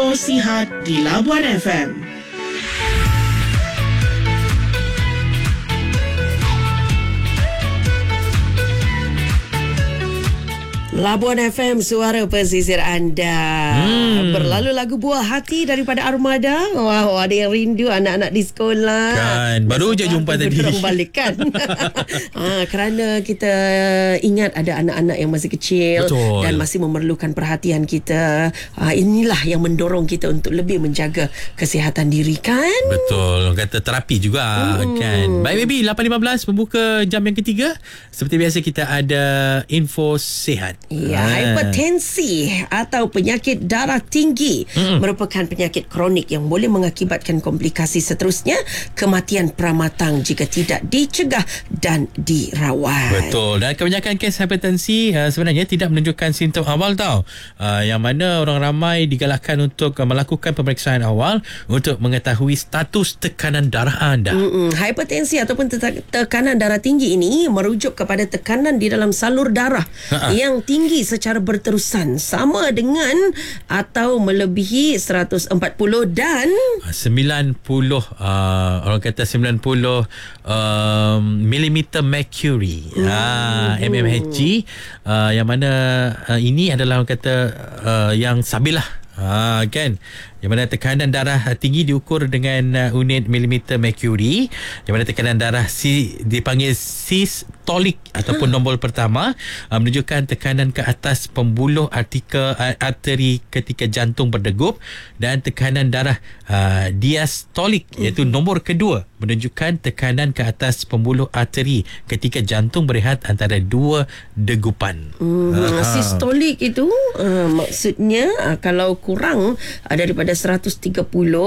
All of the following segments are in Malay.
Info Sihat di Labuan FM. Labuan FM, suara pesisir anda. Berlalu lagu Buah Hati daripada Armada. Wah, ada yang rindu anak-anak di sekolah. Kan, baru je jumpa tadi. Balik kan. Kerana kita ingat ada anak-anak yang masih kecil. Betul. Dan masih memerlukan perhatian kita. Inilah yang mendorong kita untuk lebih menjaga kesihatan diri kan. Betul, kata terapi juga kan. Baik baby, 8.15 membuka jam yang ketiga. Seperti biasa kita ada info sihat. Ya, hipertensi atau penyakit darah tinggi merupakan penyakit kronik yang boleh mengakibatkan komplikasi seterusnya, kematian pramatang jika tidak dicegah dan dirawat. Betul. Dan kebanyakan kes hipertensi sebenarnya tidak menunjukkan simptom awal tau. Yang mana orang ramai digalakkan untuk melakukan pemeriksaan awal untuk mengetahui status tekanan darah anda. Hipertensi ataupun tekanan darah tinggi ini merujuk kepada tekanan di dalam salur darah yang tinggi secara berterusan sama dengan atau melebihi 140 dan 90 orang kata 90 millimeter mercury mmHg, yang mana ini adalah orang kata yang stabil lah. Kan, yang mana tekanan darah tinggi diukur dengan unit milimeter mercury, yang mana tekanan darah dipanggil sistolik ataupun nombor pertama, menunjukkan tekanan ke atas pembuluh arteri ketika jantung berdegup, dan tekanan darah diastolik iaitu nombor kedua, menunjukkan tekanan ke atas pembuluh arteri ketika jantung berehat antara dua degupan. Sistolik itu maksudnya kalau kurang daripada 130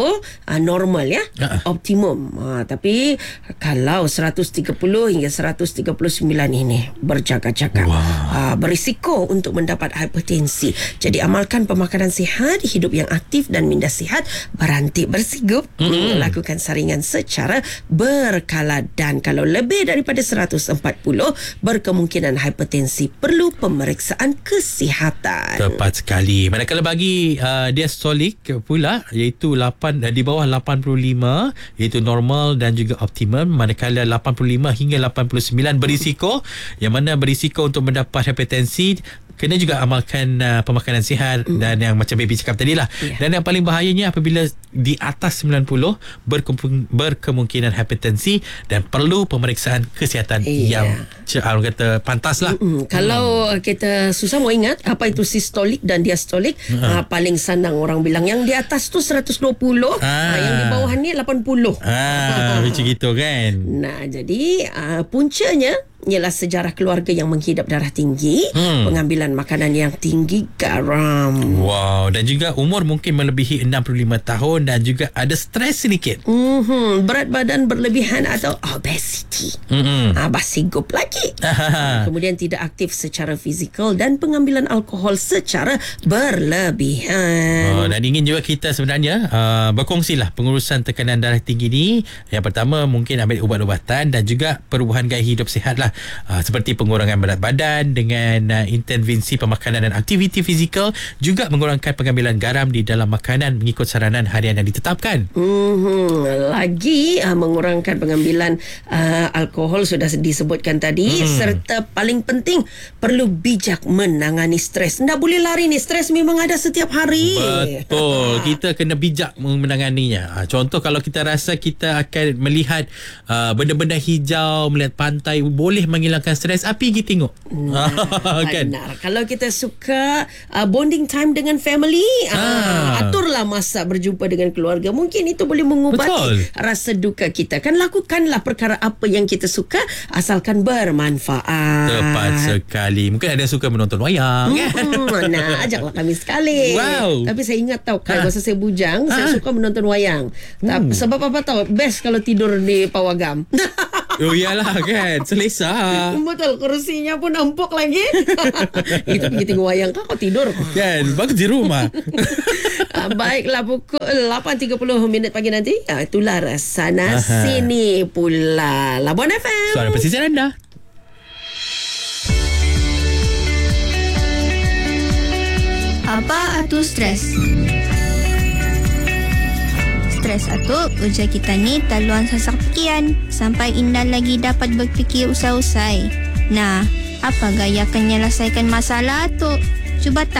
normal ya, optimum. Tapi kalau 130 hingga 139 ini berjaga-jaga, berisiko untuk mendapat hipertensi. Jadi amalkan pemakanan sihat, hidup yang aktif dan minda sihat, berantik bersigup, lakukan saringan secara berkala, dan kalau lebih daripada 140 berkemungkinan hipertensi, perlu pemeriksaan kesihatan. Tepat sekali. Manakala bagi diastolik pula, iaitu 8 di bawah 85 iaitu normal dan juga optimum, manakala 85 hingga 89 berisiko, yang mana berisiko untuk mendapat hipertensi. Kena juga amalkan pemakanan sihat dan yang macam baby cakap tadi lah. Dan yang paling bahayanya apabila di atas 90 berkemungkinan hipertensi dan perlu pemeriksaan kesihatan yang orang kata pantas lah. Kalau kita susah mau ingat apa itu sistolik dan diastolik, paling senang orang bilang yang di atas tu 120, yang di bawah ni 80. Macam gitu kan. Nah, jadi puncanya ialah sejarah keluarga yang menghidap darah tinggi, pengambilan makanan yang tinggi garam. Wow, dan juga umur mungkin melebihi 65 tahun dan juga ada stres sedikit. Berat badan berlebihan atau obesity. Basigup lagi. Kemudian tidak aktif secara fizikal dan pengambilan alkohol secara berlebihan. Dan ingin juga kita sebenarnya berkongsilah pengurusan tekanan darah tinggi ni. Yang pertama mungkin ambil ubat-ubatan dan juga perubahan gaya hidup sihat lah. Seperti pengurangan berat badan dengan intervensi pemakanan dan aktiviti fizikal, juga mengurangkan pengambilan garam di dalam makanan mengikut saranan harian yang ditetapkan. Lagi mengurangkan pengambilan alkohol sudah disebutkan tadi, serta paling penting perlu bijak menangani stres. Tak boleh lari ni, stres memang ada setiap hari. Betul, kita kena bijak menanganinya. Contoh kalau kita rasa kita akan melihat benda-benda hijau, melihat pantai, boleh menghilangkan stres, pergi tengok. Kan? Benar. Kalau kita suka bonding time dengan family, aturlah masa berjumpa dengan keluarga. Mungkin itu boleh mengubati rasa duka kita. Kan lakukanlah perkara apa yang kita suka, asalkan bermanfaat. Tepat sekali. Mungkin ada yang suka menonton wayang. Nah, ajaklah kami sekali. Tapi saya ingat tahu kan, masa saya bujang, saya suka menonton wayang. Sebab apa tahu? Best kalau tidur di pawagam. Oh iyalah kan, selesa. Betul, kursinya pun empuk lagi. Itu pergi tengok wayang, kau tidur kan, bagus di rumah. Baiklah, pukul 8.30 pagi nanti, itulah sana sini pula Labuan FM, suara pesisir anda. Apa itu stres? stres Atuk. Ujar kita ni taluan sesakian sampai Indah lagi dapat berfikir usai-usai. Nah, apa gaya akan menyelesaikan masalah Atuk? Cuba tak